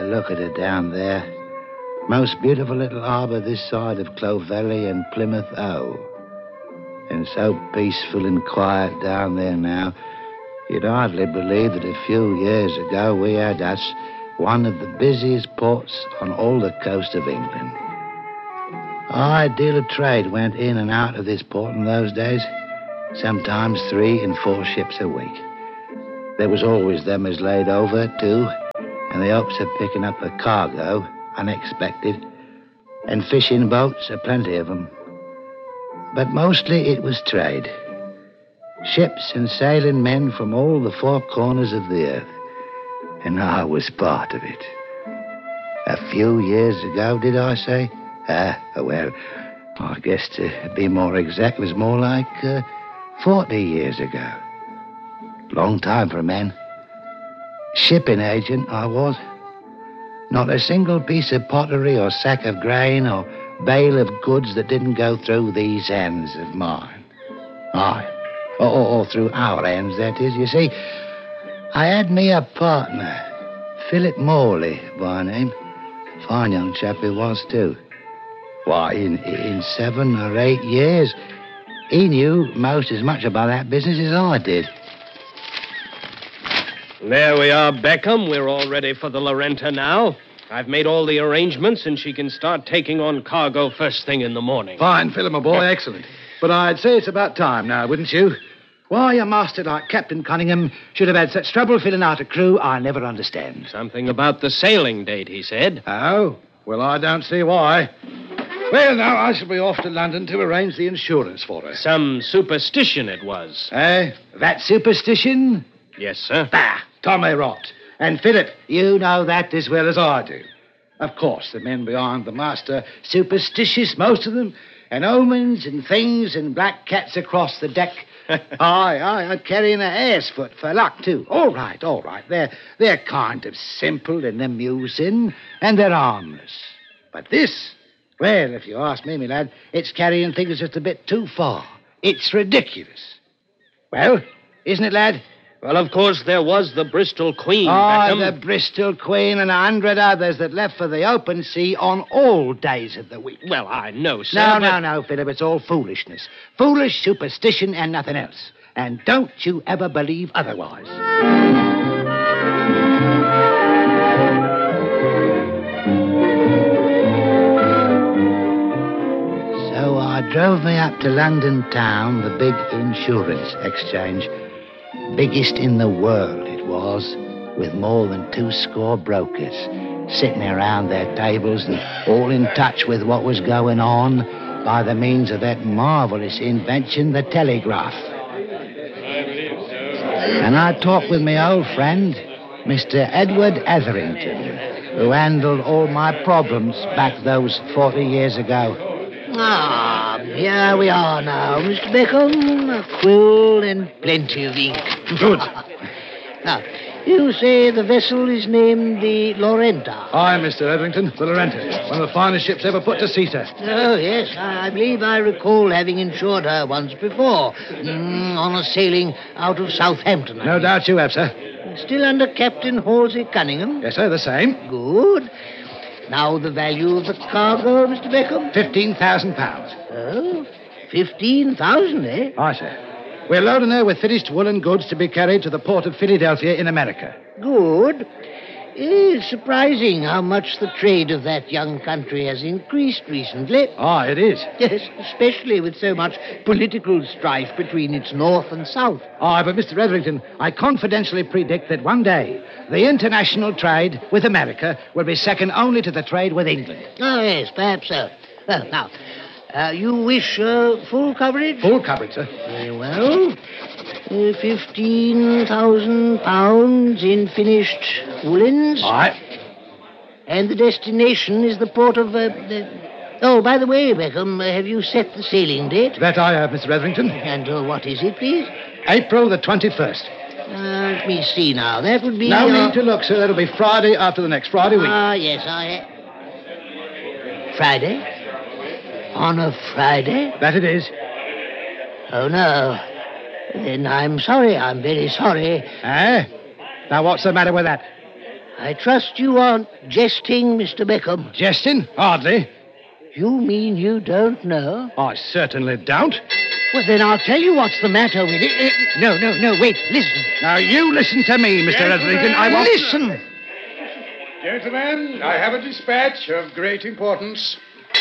look at her down there. Most beautiful little harbour this side of Clovelly and Plymouth O. And so peaceful and quiet down there now, you'd hardly believe that a few years ago we had us one of the busiest ports on all the coast of England. A high deal of trade went in and out of this port in those days, sometimes 3 and 4 ships a week. There was always them as laid over, too, and the hopes of picking up a cargo, unexpected, and fishing boats, plenty of them. But mostly it was trade. Ships and sailing men from all the 4 corners of the earth. And I was part of it. A few years ago, did I say? Well, I guess to be more exact, it was more like 40 years ago. Long time for a man. Shipping agent, I was. Not a single piece of pottery or sack of grain or bale of goods that didn't go through these hands of mine. Aye. Or through our hands, that is. You see, I had me a partner, Philip Morley by name. Fine young chap he was, too. Why, in 7 or 8 years, he knew most as much about that business as I did. There we are, Beckham. We're all ready for the Lorenta now. I've made all the arrangements, and she can start taking on cargo first thing in the morning. Fine, Philip, my boy, excellent. But I'd say it's about time now, wouldn't you? Why a master like Captain Cunningham should have had such trouble filling out a crew, I never understand. Something about the sailing date, he said. Oh? Well, I don't see why. Well, now, I shall be off to London to arrange the insurance for her. Some superstition it was. That superstition? Yes, sir. Bah! Tommy rot. And, Philip, you know that as well as I do. Of course, the men behind the mast are superstitious, most of them, and omens and things and black cats across the deck. Aye, carrying a hare's foot for luck, too. All right. They're kind of simple and amusing, and they're harmless. But this, well, if you ask me, my lad, it's carrying things just a bit too far. It's ridiculous. Well, isn't it, lad? Well, of course, there was the Bristol Queen, Beckham. Beckham. The Bristol Queen and 100 others that left for the open sea on all days of the week. Well, I know, sir. No, Philip, it's all foolishness. Foolish superstition and nothing else. And don't you ever believe otherwise. So I drove me up to London town, the big insurance exchange. Biggest in the world it was, with more than 200 brokers sitting around their tables and all in touch with what was going on by the means of that marvelous invention, the telegraph. And I talked with my old friend, Mr. Edward Etherington, who handled all my problems back those 40 years ago. Here we are now, Mr. Beckham. A quill and plenty of ink. Good. Now, you say the vessel is named the Lorenta. Aye, Mr. Etherington, the Lorenta. One of the finest ships ever put to sea, sir. Oh, yes, I believe I recall having insured her once before, on a sailing out of Southampton. No doubt you have, sir. Still under Captain Halsey Cunningham? Yes, sir, the same. Good. Now the value of the cargo, Mr. Beckham? £15,000. Oh, 15,000, eh? Aye, sir. We're loading her with finished woolen goods to be carried to the port of Philadelphia in America. Good. It's surprising how much the trade of that young country has increased recently. Ah, it is. Yes, especially with so much political strife between its north and south. Aye, but Mr. Etherington, I confidentially predict that one day the international trade with America will be second only to the trade with England. Oh, yes, perhaps so. Well, now, you wish full coverage? Full coverage, sir. Very well. £15,000 in finished woolens. Aye. And the destination is the port of... Oh, by the way, Beckham, have you set the sailing date? That I have, Mr. Etherington. And what is it, please? April the 21st. Let me see now. That would be... No need to look, sir. That'll be Friday after the next Friday week. Yes, Friday? On a Friday? That it is. Oh, no. Then I'm sorry. I'm very sorry. Eh? Now, what's the matter with that? I trust you aren't jesting, Mr. Beckham. Jesting? Hardly. You mean you don't know? I certainly don't. Well, then I'll tell you what's the matter with it. No, wait, listen. Now, you listen to me, Mr. Etherington. I won't... Listen! Gentlemen, I have a dispatch of great importance.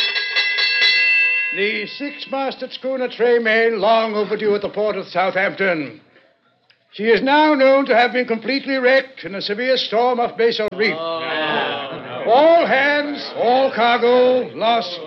The six-masted schooner Tremaine, long overdue at the port of Southampton. She is now known to have been completely wrecked in a severe storm off Basel Reef. All hands, all cargo lost.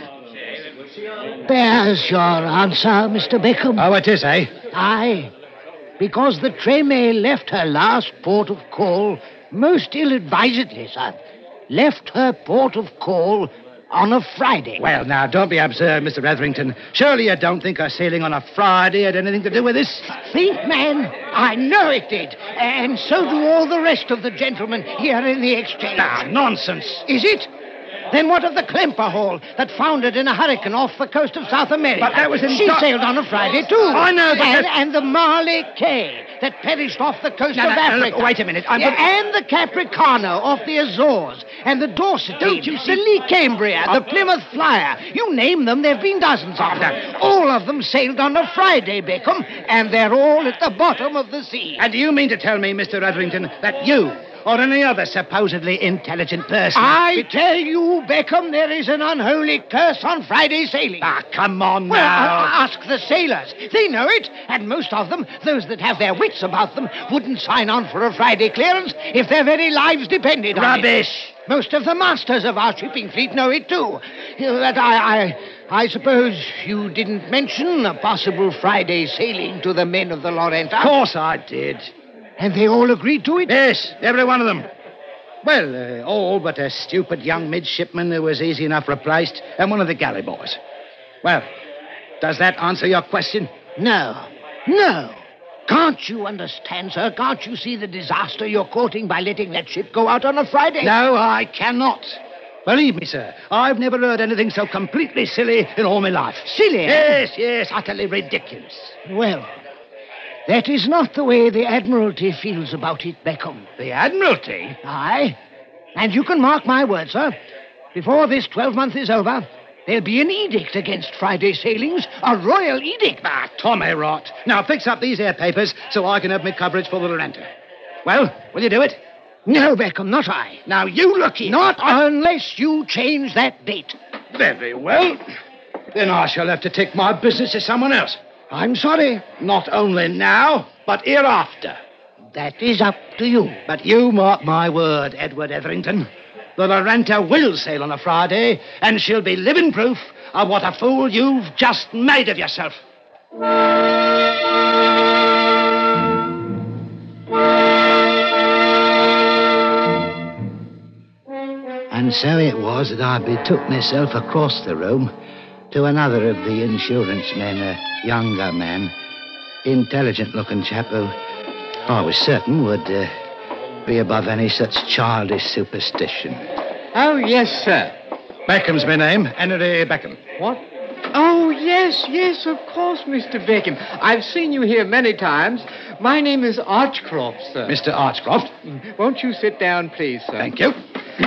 There's your answer, Mr. Beckham. Oh, it is, eh? Aye. Because the Tremaine left her last port of call most ill-advisedly, sir. Left her port of call on a Friday. Well, now, don't be absurd, Mr. Etherington. Surely you don't think her sailing on a Friday had anything to do with this? Think, man? I know it did. And so do all the rest of the gentlemen here in the exchange. Ah, nonsense. Is it? Then what of the Klemper Hall that foundered in a hurricane off the coast of South America? But that was in... She sailed on a Friday, too. I know, but... And the Marley Kay that perished off the coast of Africa. Look, wait a minute. And the Capricano off the Azores. And the Dorset. Don't you see? The Lee Cambria, the Plymouth Flyer. You name them, there have been dozens of them. All of them sailed on a Friday, Beckham, and they're all at the bottom of the sea. And do you mean to tell me, Mr. Etherington, that you... or any other supposedly intelligent person... I tell you, Beckham, there is an unholy curse on Friday sailing. Ah, come on Well, now. ask the sailors. They know it. And most of them, those that have their wits about them, wouldn't sign on for a Friday clearance if their very lives depended on it. Rubbish. Most of the masters of our shipping fleet know it, too. But I suppose you didn't mention a possible Friday sailing to the men of the Lorenta. Of course I did. And they all agreed to it? Yes, every one of them. Well, all but a stupid young midshipman who was easy enough replaced, and one of the galley boys. Well, does that answer your question? No. Can't you understand, sir? Can't you see the disaster you're courting by letting that ship go out on a Friday? No, I cannot. Believe me, sir, I've never heard anything so completely silly in all my life. Silly? Yes, utterly ridiculous. Well, that is not the way the Admiralty feels about it, Beckham. The Admiralty? Aye. And you can mark my words, sir. Before this 12-month is over, there'll be an edict against Friday sailings, a royal edict. Ah, Tommy rot. Now fix up these air papers so I can have my coverage for the Lorenta. Well, will you do it? No, Beckham, not I. Now you look here. Not unless you change that date. Very well. Then I shall have to take my business to someone else. I'm sorry. Not only now, but hereafter. That is up to you. But you mark my word, Edward Etherington. The Lorenta will sail on a Friday, and she'll be living proof of what a fool you've just made of yourself. And so it was that I betook myself across the room to another of the insurance men, a younger man, intelligent-looking chap who I was certain would be above any such childish superstition. Oh, yes, sir. Beckham's my name, Henry Beckham. What? Oh, yes, of course, Mr. Beckham. I've seen you here many times. My name is Archcroft, sir. Mr. Archcroft. Won't you sit down, please, sir? Thank you.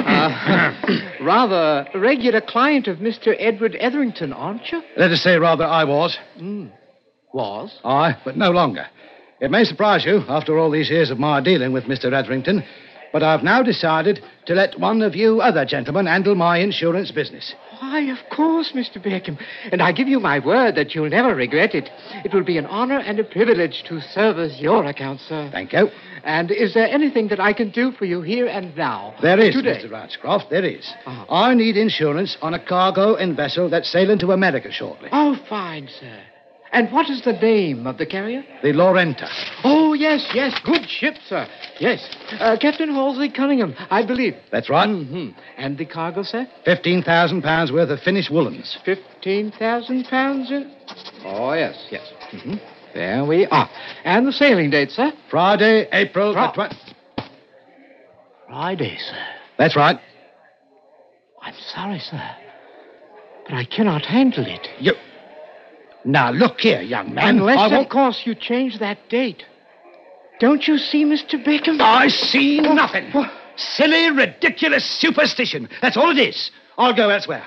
Rather a regular client of Mr. Edward Etherington, aren't you? Let us say rather I was. Was? Aye, but no longer. It may surprise you, after all these years of my dealing with Mr. Etherington, but I've now decided to let one of you other gentlemen handle my insurance business. Why, of course, Mr. Beckham. And I give you my word that you'll never regret it. It will be an honor and a privilege to serve as your account, sir. Thank you. And is there anything that I can do for you here and now? There is, today? Mr. Archcroft, there is. Uh-huh. I need insurance on a cargo and vessel that's sailing to America shortly. Oh, fine, sir. And what is the name of the carrier? The Lorenta. Oh, yes. Good ship, sir. Yes. Captain Halsey Cunningham, I believe. That's right. Mm-hmm. And the cargo, sir? £15,000 worth of finished woolens. 15,000 pounds in... Oh, yes. Mm-hmm. There we are. And the sailing date, sir? Friday, April the 20th. Friday, sir. That's right. I'm sorry, sir. But I cannot handle it. You... Now, look here, young man. Unless, of course, you change that date. Don't you see, Mr. Beckham? I see nothing. Silly, ridiculous superstition. That's all it is. I'll go elsewhere.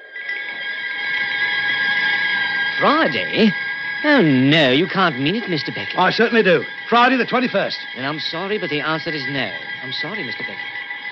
Friday? Oh, no, you can't mean it, Mr. Beckham. I certainly do. Friday the 21st. And I'm sorry, but the answer is no. I'm sorry, Mr. Beckham.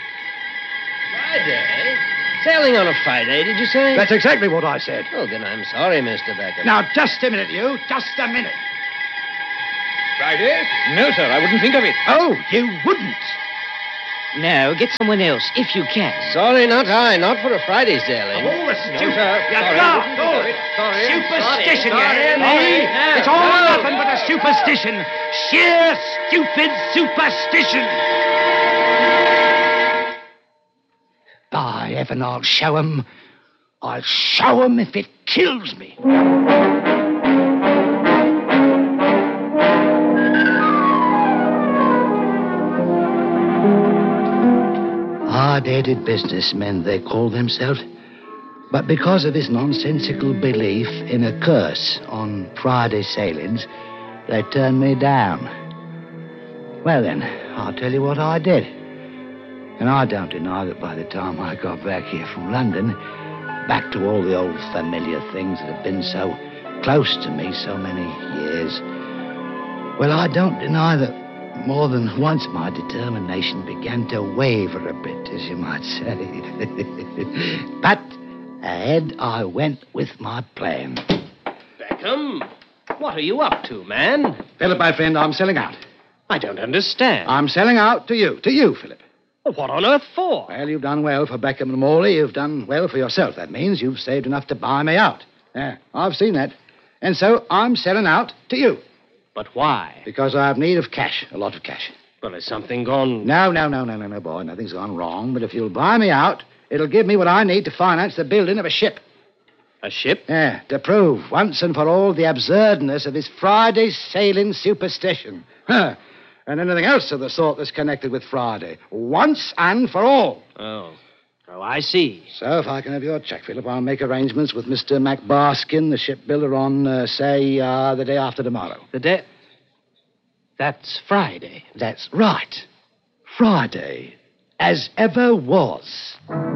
Friday? Sailing on a Friday, did you say? That's exactly what I said. Oh, then I'm sorry, Mr. Beckham. Now, just a minute, you. Just a minute. Friday? No, sir, I wouldn't think of it. Oh, you wouldn't. No, get someone else, if you can. Sorry, not I. Not for a Friday sailing. Oh, the stupid. sir. You Sorry. can't do it. Sorry. Superstition, you Sorry. hear me? It's all or nothing but a superstition. Sheer, stupid superstition. By heaven, I'll show 'em. I'll show 'em if it kills me. Hard-headed businessmen, they call themselves. But because of this nonsensical belief in a curse on Friday sailings, they turned me down. Well then, I'll tell you what I did. And I don't deny that by the time I got back here from London, back to all the old familiar things that have been so close to me so many years, well, I don't deny that more than once my determination began to waver a bit, as you might say. But ahead I went with my plan. Beckham, what are you up to, man? Philip, my friend, I'm selling out. I don't understand. I'm selling out to you, Philip. What on earth for? Well, you've done well for Beckham and Morley. You've done well for yourself. That means you've saved enough to buy me out. Yeah, I've seen that. And so I'm selling out to you. But why? Because I have need of cash, a lot of cash. Well, has something gone... No, boy. Nothing's gone wrong. But if you'll buy me out, it'll give me what I need to finance the building of a ship. A ship? Yeah, to prove once and for all the absurdness of this Friday sailing superstition. Huh. And anything else of the sort that's connected with Friday. Once and for all. Oh, I see. So if I can have your check, Philip, I'll make arrangements with Mr. MacBarskin, the shipbuilder, on, the day after tomorrow. The day... That's Friday. That's right. Friday, as ever was.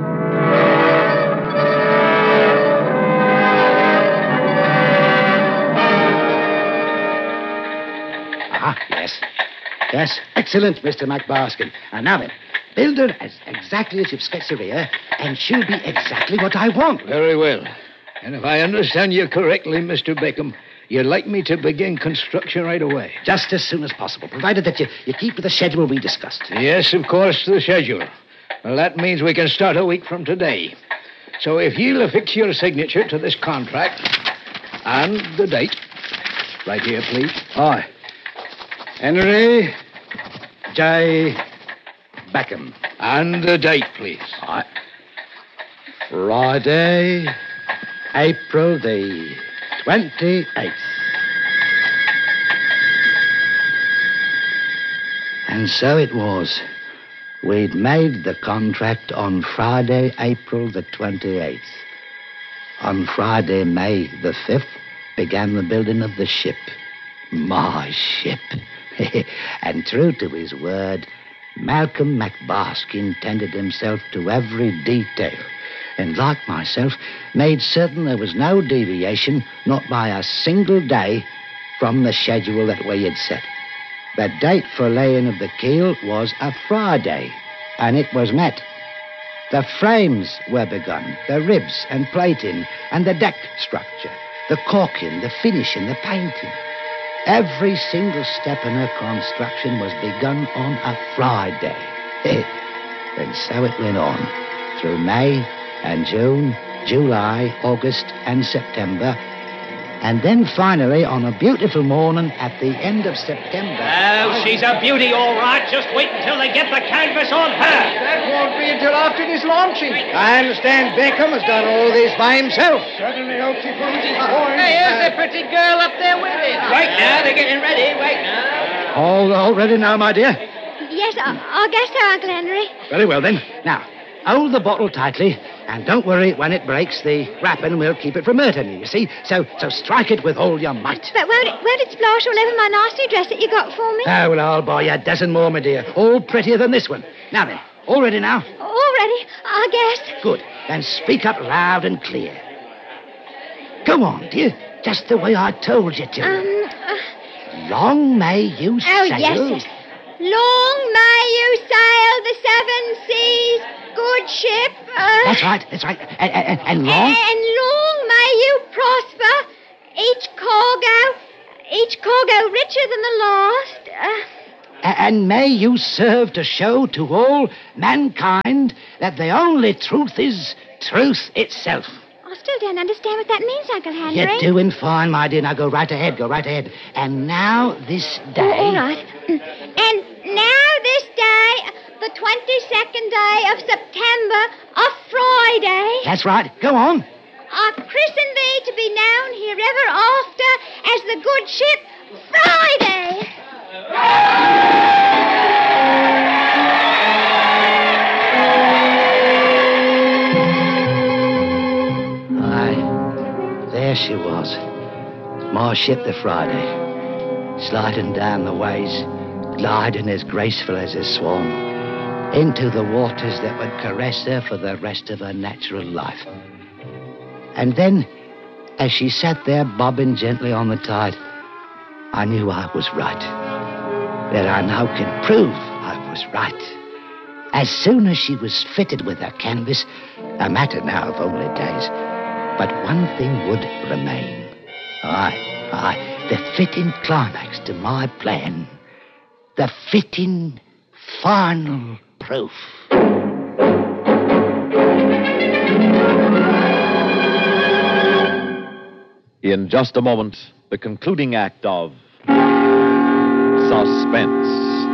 Yes. Yes, excellent, Mr. MacBarskin. And now then, build her exactly as you've sketched her here, and she'll be exactly what I want. Very well. And if I understand you correctly, Mr. Beckham, you'd like me to begin construction right away. Just as soon as possible, provided that you keep with the schedule we discussed. Yes, of course, the schedule. Well, that means we can start a week from today. So if you'll affix your signature to this contract and the date, right here, please. Aye. Henry J. Beckham. And the date, please. Aye. Friday, April the 28th. And so it was. We'd made the contract on Friday, April the 28th. On Friday, May the 5th, began the building of the ship. My ship. And true to his word, Malcolm MacBarskin tended himself to every detail, and like myself, made certain there was no deviation, not by a single day, from the schedule that we had set. The date for laying of the keel was a Friday, and it was met. The frames were begun, the ribs and plating, and the deck structure, the caulking, the finishing, the painting. Every single step in her construction was begun on a Friday. And so it went on, through May and June, July, August, and September. And then finally, on a beautiful morning at the end of September... Oh, she's a beauty, all right. Just wait until they get the canvas on her. That won't be until after this launching. I understand Beckham has done all this by himself. Certainly hope she proves his point. Hey, here's the pretty girl up there with him. Right now, they're getting ready. Wait now. All ready now, my dear? Yes, I guess so, Uncle Henry. Very well, then. Now, hold the bottle tightly, and don't worry, when it breaks, the wrapping will keep it from hurting you, you see? So strike it with all your might. But won't it splash all over my nasty dress that you got for me? Oh, well, I'll buy you a dozen more, my dear. All prettier than this one. Now then, All ready now? All ready, I guess. Good. Then speak up loud and clear. Go on, dear. Just the way I told you to. Long may you sail. Yes. Long may you sail the seven seas, good ship. That's right. And long? And long may you prosper, each cargo richer than the last. And may you serve to show to all mankind that the only truth is truth itself. I still don't understand what that means, Uncle Henry. You're doing fine, my dear. Now go right ahead. And now this day... All right. And now this day, the 22nd day of September, a Friday. That's right. Go on. I christen thee to be known herever after as the good ship Friday. Aye, there she was. My ship, the Friday, sliding down the ways, gliding as graceful as a swan, into the waters that would caress her for the rest of her natural life. And then, as she sat there bobbing gently on the tide, I knew I was right. That I now can prove I was right. As soon as she was fitted with her canvas, a matter now of only days, but one thing would remain. Aye, the fitting climax to my plan. The fitting final proof. In just a moment, the concluding act of Suspense.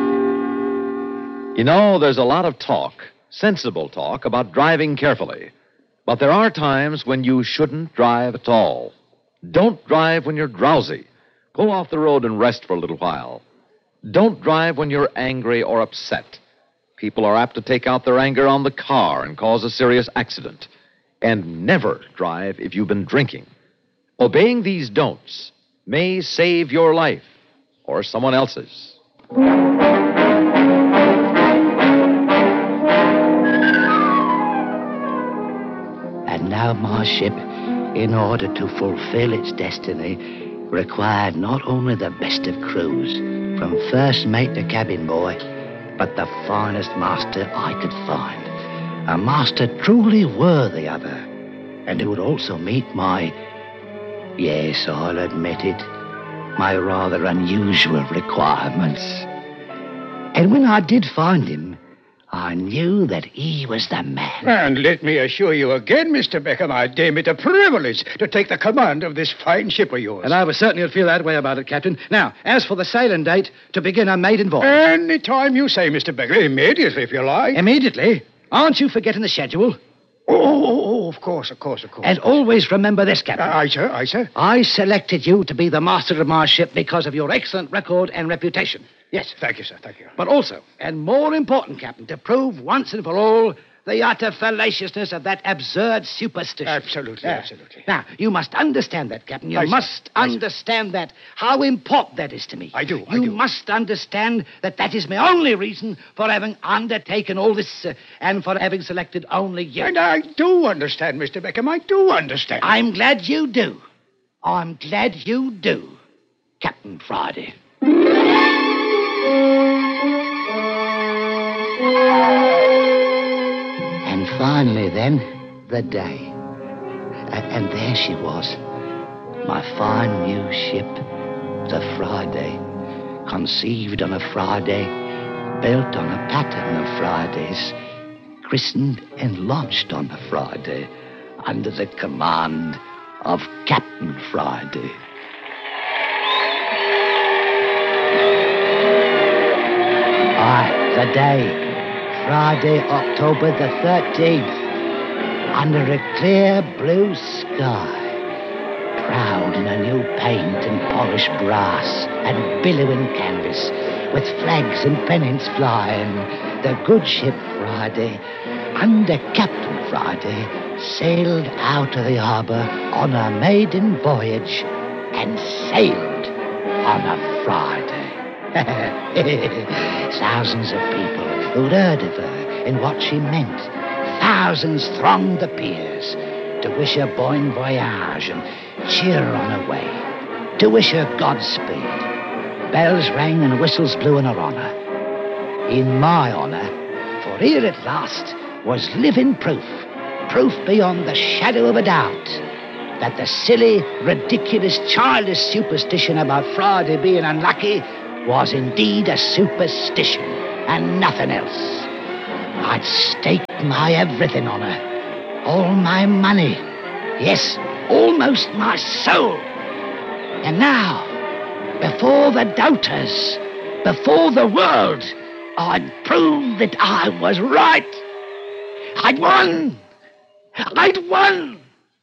You know, there's a lot of talk, sensible talk, about driving carefully. But there are times when you shouldn't drive at all. Don't drive when you're drowsy. Pull off the road and rest for a little while. Don't drive when you're angry or upset. People are apt to take out their anger on the car and cause a serious accident. And never drive if you've been drinking. Obeying these don'ts may save your life or someone else's. And now my ship, in order to fulfill its destiny, required not only the best of crews, from first mate to cabin boy, but the finest master I could find. A master truly worthy of her, and who would also meet my, yes, I'll admit it, my rather unusual requirements. And when I did find him, I knew that he was the man. And let me assure you again, Mr. Beckham, I deem it a privilege to take the command of this fine ship of yours. And I was certain you'd feel that way about it, Captain. Now, as for the sailing date, to begin our maiden voyage. Any time you say, Mr. Beckham. Immediately, if you like. Immediately? Aren't you forgetting the schedule? Oh, of course. And always remember this, Captain. Aye, sir. I selected you to be the master of my ship because of your excellent record and reputation. Yes. Thank you, sir. Thank you. But also, and more important, Captain, to prove once and for all the utter fallaciousness of that absurd superstition. Absolutely. Now, you must understand that, Captain. You must understand that. How important that is to me. I do. You must understand that that is my only reason for having undertaken all this and for having selected only you. And I do understand, Mr. Beckham. I do understand. I'm glad you do. Captain Friday. And finally, then, the day. And there she was, my fine new ship, the Friday, conceived on a Friday, built on a pattern of Fridays, christened and launched on a Friday, under the command of Captain Friday. The day, Friday, October the 13th, under a clear blue sky, proud in a new paint and polished brass and billowing canvas, with flags and pennants flying, the good ship Friday, under Captain Friday, sailed out of the harbor on a maiden voyage and sailed on a Friday. Thousands of people who'd heard of her in what she meant. Thousands thronged the piers to wish her bon voyage and cheer her on her way, to wish her Godspeed. Bells rang and whistles blew in her honor. In my honor, for here at last was living proof beyond the shadow of a doubt, that the silly, ridiculous, childish superstition about Friday being unlucky was indeed a superstition and nothing else. I'd staked my everything on her, all my money, yes, almost my soul. And now, before the doubters, before the world, I'd prove that I was right. I'd won! I'd won!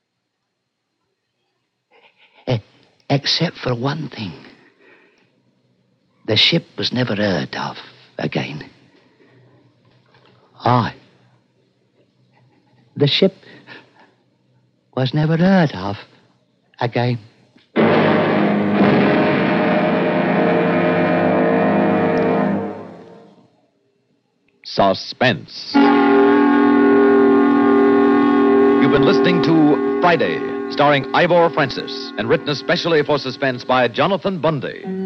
Except for one thing. The ship was never heard of again. The ship was never heard of again. Suspense. You've been listening to Friday, starring Ivor Francis, and written especially for Suspense by Jonathan Bundy.